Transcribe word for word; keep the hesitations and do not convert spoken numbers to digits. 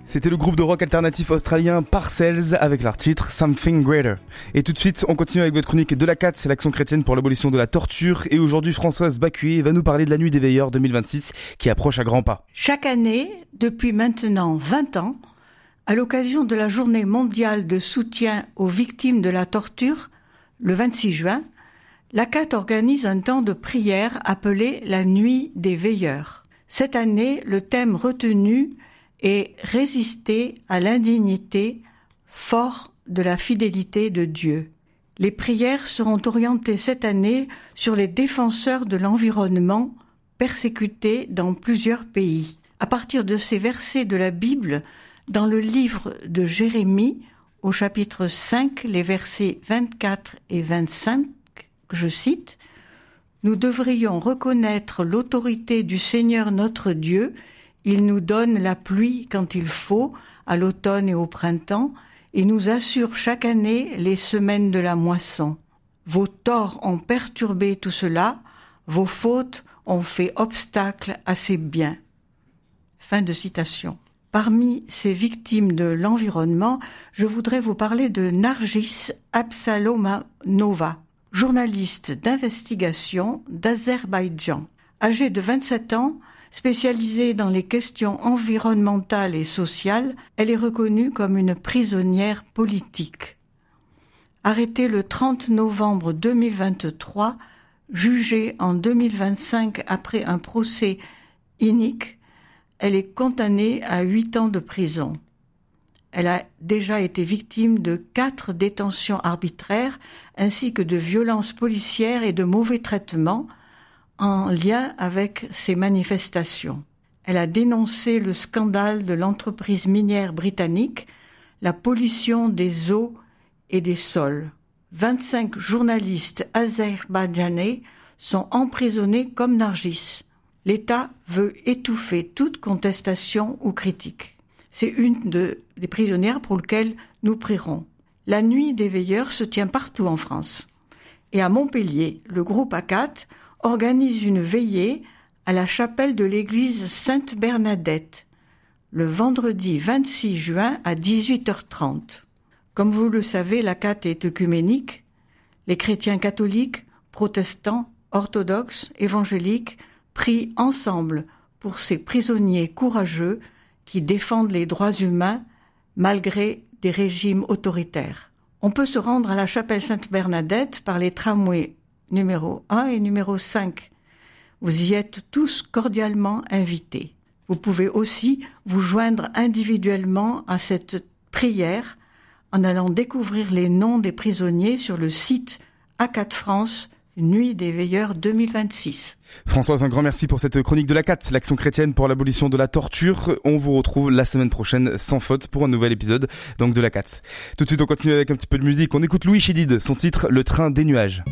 C'était le groupe de rock alternatif australien Parcells avec leur titre Something Greater. Et tout de suite, on continue avec votre chronique de la C A T, c'est l'Action chrétienne pour l'abolition de la torture. Et aujourd'hui, Françoise Bacuet va nous parler de la Nuit des veilleurs deux mille vingt-six qui approche à grands pas. Chaque année, depuis maintenant vingt ans, à l'occasion de la journée mondiale de soutien aux victimes de la torture, le vingt-six juin, la C A T organise un temps de prière appelé la Nuit des veilleurs. Cette année, le thème retenu est « Résister à l'indignité, fort de la fidélité de Dieu ». Les prières seront orientées cette année sur les défenseurs de l'environnement persécutés dans plusieurs pays. À partir de ces versets de la Bible, dans le livre de Jérémie, au chapitre cinq, les versets vingt-quatre et vingt-cinq, que je cite, « Nous devrions reconnaître l'autorité du Seigneur notre Dieu. Il nous donne la pluie quand il faut, à l'automne et au printemps, et nous assure chaque année les semaines de la moisson. Vos torts ont perturbé tout cela, vos fautes ont fait obstacle à ces biens. » Fin de citation. Parmi ces victimes de l'environnement, je voudrais vous parler de Nargis Absalomanova, journaliste d'investigation d'Azerbaïdjan. Âgée de vingt-sept ans, spécialisée dans les questions environnementales et sociales, elle est reconnue comme une prisonnière politique. Arrêtée le trente novembre deux mille vingt-trois, jugée en deux mille vingt-cinq après un procès inique, elle est condamnée à huit ans de prison. Elle a déjà été victime de quatre détentions arbitraires ainsi que de violences policières et de mauvais traitements en lien avec ces manifestations. Elle a dénoncé le scandale de l'entreprise minière britannique, la pollution des eaux et des sols. vingt-cinq journalistes azerbaïdjanais sont emprisonnés comme Nargis. L'État veut étouffer toute contestation ou critique. C'est une de, des prisonnières pour lesquelles nous prierons. La Nuit des veilleurs se tient partout en France. Et à Montpellier, le groupe A C A T organise une veillée à la chapelle de l'église Sainte-Bernadette, le vendredi vingt-six juin à dix-huit heures trente. Comme vous le savez, la C A T est œcuménique. Les chrétiens catholiques, protestants, orthodoxes, évangéliques prient ensemble pour ces prisonniers courageux qui défendent les droits humains malgré des régimes autoritaires. On peut se rendre à la chapelle Sainte-Bernadette par les tramways numéro un et numéro cinq. Vous y êtes tous cordialement invités. Vous pouvez aussi vous joindre individuellement à cette prière en allant découvrir les noms des prisonniers sur le site A C A T France Nuit des veilleurs deux mille vingt-six. Françoise, un grand merci pour cette chronique de la C A T, l'Action chrétienne pour l'abolition de la torture. On vous retrouve la semaine prochaine sans faute pour un nouvel épisode donc de la C A T. Tout de suite, on continue avec un petit peu de musique. On écoute Louis Chédid, son titre « Le train des nuages ».